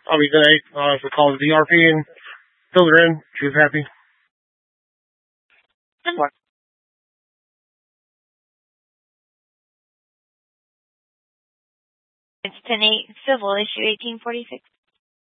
today, for calling the DRP and filled her in. She was happy. What? It's 10-8, civil, issue 1846.